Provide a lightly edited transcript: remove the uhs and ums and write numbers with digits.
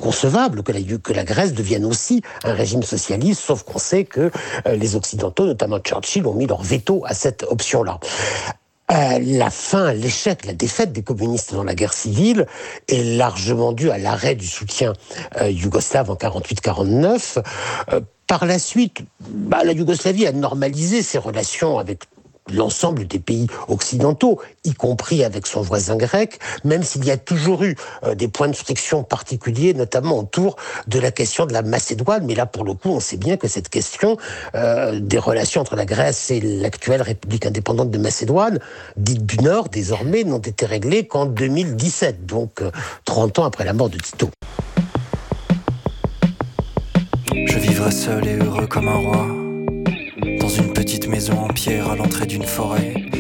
concevable que la Grèce devienne aussi un régime socialiste, sauf qu'on sait que les Occidentaux, notamment Churchill, ont mis leur veto à cette option-là. L'échec, la défaite des communistes dans la guerre civile est largement due à l'arrêt du soutien yougoslave en 48-49. Par la suite, la Yougoslavie a normalisé ses relations avec l'ensemble des pays occidentaux, y compris avec son voisin grec, même s'il y a toujours eu des points de friction particuliers, notamment autour de la question de la Macédoine. Mais là, pour le coup, on sait bien que cette question des relations entre la Grèce et l'actuelle République indépendante de Macédoine, dite du Nord, désormais, n'ont été réglées qu'en 2017, donc 30 ans après la mort de Tito. Je vivrai seul et heureux comme un roi, dans une petite maison en pierre à l'entrée d'une forêt.